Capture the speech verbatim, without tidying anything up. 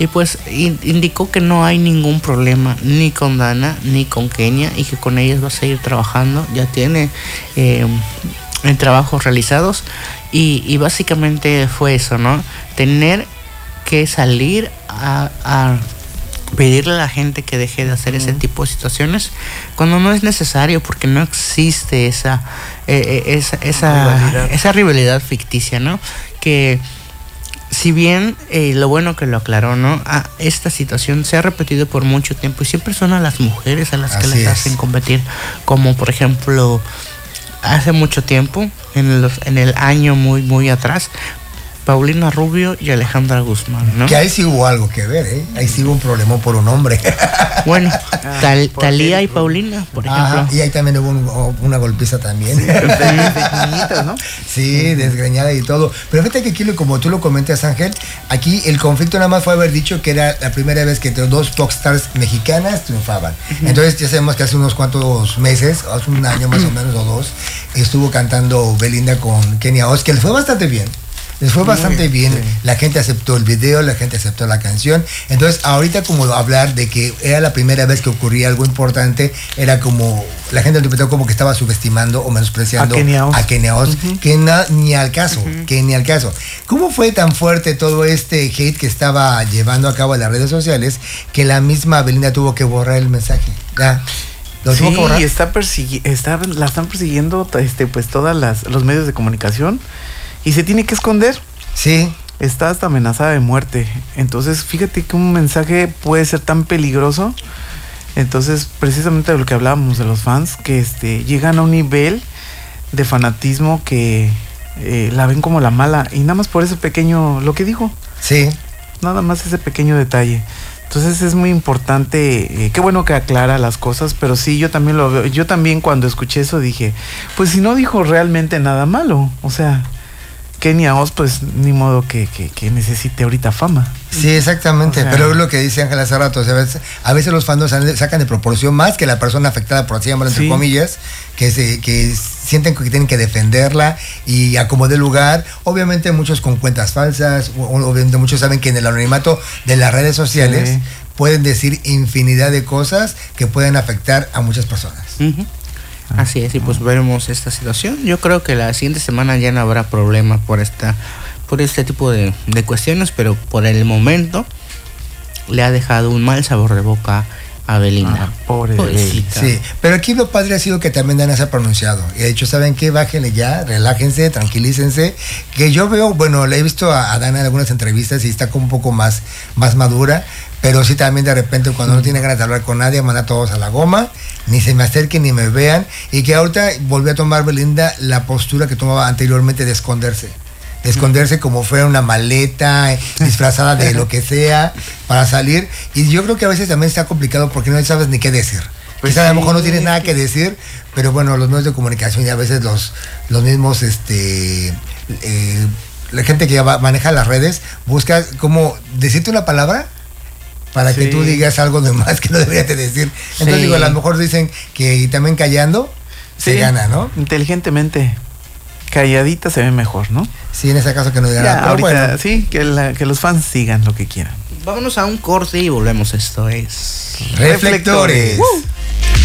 y pues in, indicó que no hay ningún problema ni con Dana ni con Kenia y que con ellas va a seguir trabajando. Ya tiene eh, en trabajos realizados y, y básicamente fue eso, ¿no? Tener que salir a, a pedirle a la gente que deje de hacer uh-huh. ese tipo de situaciones cuando no es necesario, porque no existe esa eh, esa esa rivalidad. esa rivalidad ficticia, ¿no? Que si bien eh, lo bueno que lo aclaró, ¿no? Ah, esta situación se ha repetido por mucho tiempo y siempre son a las mujeres a las Así que les es. hacen competir, como por ejemplo hace mucho tiempo, en los en el año muy muy atrás, Paulina Rubio y Alejandra Guzmán, ¿no? Que ahí sí hubo algo que ver, ¿eh? Ahí sí hubo un problema por un hombre. Bueno, tal, Talía y Paulina, por ejemplo. Ah, y ahí también hubo un, una golpiza también. Sí, de, de niñitas, ¿no? Sí, desgreñada y todo. Pero fíjate que aquí, como tú lo comentas, Ángel, aquí el conflicto nada más fue haber dicho que era la primera vez que dos popstars mexicanas triunfaban. Uh-huh. Entonces ya sabemos que hace unos cuantos meses, hace un año más o menos o dos, estuvo cantando Belinda con Kenia Os, que le fue bastante bien. Les fue bastante bien, bien. Sí. La gente aceptó el video, la gente aceptó la canción. Entonces ahorita como hablar de que era la primera vez que ocurría algo importante, era como, la gente lo interpretó como que estaba subestimando o menospreciando a Kenia Os, a Kenia Os uh-huh. que na, ni al caso, uh-huh. que ni al caso. ¿Cómo fue tan fuerte todo este hate que estaba llevando a cabo en las redes sociales que la misma Belinda tuvo que borrar el mensaje? ¿Ya? ¿Lo sí, tuvo que borrar? Y está persegui- está, la están persiguiendo este, pues todas las los medios de comunicación. Y se tiene que esconder. Sí. Está hasta amenazada de muerte. Entonces, fíjate que un mensaje puede ser tan peligroso. Entonces, precisamente de lo que hablábamos de los fans, que este llegan a un nivel de fanatismo que eh, la ven como la mala. Y nada más por ese pequeño, lo que dijo. Sí. Nada más ese pequeño detalle. Entonces es muy importante, eh, qué bueno que aclara las cosas, pero sí, yo también lo veo. Yo también cuando escuché eso dije, pues si no dijo realmente nada malo, o sea... Kenia Os, pues ni modo que, que, que necesite ahorita fama. Sí, exactamente, o sea, pero es lo que dice Ángel hace rato, o sea, a, veces, a veces los fans sacan de proporción más que la persona afectada, por así llamarlo entre sí. comillas, que, se, que sienten que tienen que defenderla y acomodar lugar. Obviamente muchos con cuentas falsas, obviamente muchos saben que en el anonimato de las redes sociales sí. pueden decir infinidad de cosas que pueden afectar a muchas personas. Uh-huh. Así es, y pues veremos esta situación. Yo creo que la siguiente semana ya no habrá problema por esta, por este tipo de, de cuestiones, pero por el momento le ha dejado un mal sabor de boca a Belinda. Ah, pobre Belinda. Sí, pero aquí lo padre ha sido que también Dana se ha pronunciado. Y de hecho, ¿saben qué? Bájenle ya, relájense, tranquilícense. Que yo veo, bueno, le he visto a, a Dana en algunas entrevistas y está como un poco más, más madura. Pero sí también de repente cuando no tiene ganas de hablar con nadie, manda a todos a la goma, ni se me acerquen ni me vean. Y que ahorita volvió a tomar Belinda la postura que tomaba anteriormente de esconderse. De esconderse como fuera una maleta, disfrazada de lo que sea, para salir. Y yo creo que a veces también está complicado porque no sabes ni qué decir. Pues quizás sí, a lo mejor no tienes nada que decir, pero bueno, los medios de comunicación y a veces los, los mismos, este... Eh, la gente que va, maneja las redes, busca como decirte una palabra para sí. que tú digas algo de más que no deberías de decir. Entonces sí. digo, a lo mejor dicen que también callando sí. se gana, ¿no? Inteligentemente, calladita se ve mejor, ¿no? Sí, en ese caso que no digan nada. Ahorita, bueno. Sí, que, la, que los fans sigan lo que quieran. Vámonos a un corte y volvemos. Esto es Reflectores. Reflectores. Uh.